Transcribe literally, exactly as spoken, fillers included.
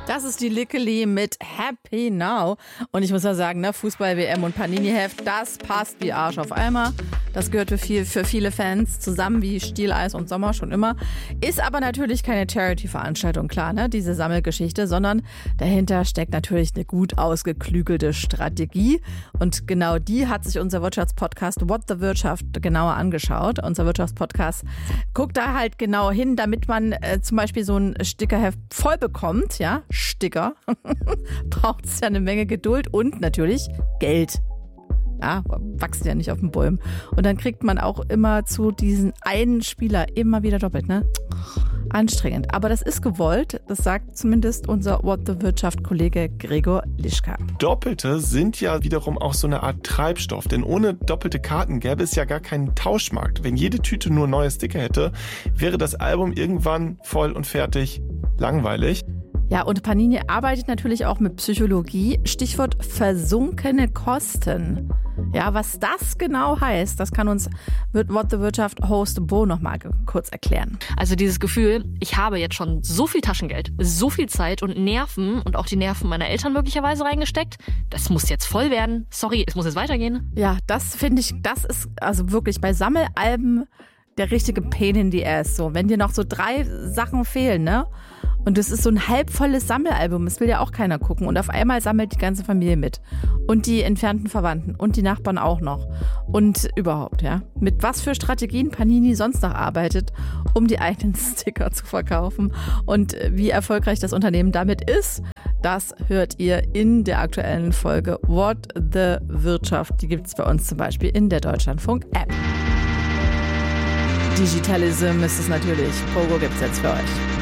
Das ist die Lickeli mit Happy Now. Und ich muss ja sagen, ne, Fußball-W M und Panini-Heft, das passt wie Arsch auf Eimer. Das gehört für, viel, für viele Fans zusammen wie Stieleis und Sommer schon immer. Ist aber natürlich keine Charity-Veranstaltung, klar, ne, diese Sammelgeschichte, sondern dahinter steckt natürlich eine gut ausgeklügelte Strategie. Und genau die hat sich unser Wirtschaftspodcast What the Wirtschaft genauer angeschaut. Unser Wirtschaftspodcast guckt da halt genau hin, damit man äh, zum Beispiel so ein Stickerheft voll bekommt, ja, Sticker, braucht es ja eine Menge Geduld und natürlich Geld. Ja, wachsen ja nicht auf den Bäumen. Und dann kriegt man auch immer zu diesen einen Spieler immer wieder doppelt, ne? Anstrengend. Aber das ist gewollt, das sagt zumindest unser What the Wirtschaft-Kollege Gregor Lischka. Doppelte sind ja wiederum auch so eine Art Treibstoff, denn ohne doppelte Karten gäbe es ja gar keinen Tauschmarkt. Wenn jede Tüte nur neue Sticker hätte, wäre das Album irgendwann voll und fertig langweilig. Ja, und Panini arbeitet natürlich auch mit Psychologie. Stichwort versunkene Kosten. Ja, was das genau heißt, das kann uns What the Wirtschaft-Host Bo noch mal kurz erklären. Also dieses Gefühl, ich habe jetzt schon so viel Taschengeld, so viel Zeit und Nerven und auch die Nerven meiner Eltern möglicherweise reingesteckt. Das muss jetzt voll werden. Sorry, es muss jetzt weitergehen. Ja, das finde ich, das ist also wirklich bei Sammelalben der richtige Pain in the Ass. So, wenn dir noch so drei Sachen fehlen, ne? Und das ist so ein halbvolles Sammelalbum, das will ja auch keiner gucken. Und auf einmal sammelt die ganze Familie mit. Und die entfernten Verwandten und die Nachbarn auch noch. Und überhaupt, ja. Mit was für Strategien Panini sonst noch arbeitet, um die eigenen Sticker zu verkaufen. Und wie erfolgreich das Unternehmen damit ist, das hört ihr in der aktuellen Folge What the Wirtschaft. Die gibt es bei uns zum Beispiel in der Deutschlandfunk-App. Digitalism ist es natürlich. Pogo gibt es jetzt für euch.